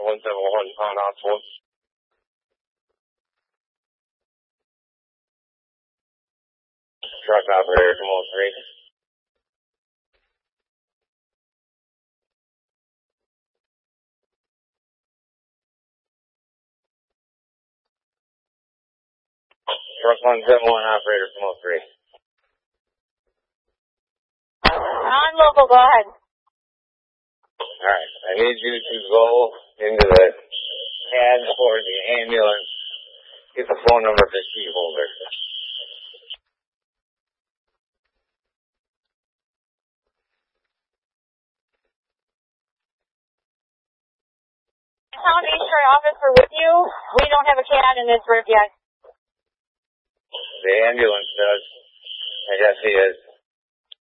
171 on Oswald. Truck operator, come on, 3. Truck 171 operator, come on, 3. On local, go ahead. Alright, I need you to go into the pad for the ambulance. Get the phone number of the key holder. County Detroit officer with you. We don't have a CAD in this room yet. The ambulance does. I guess he is.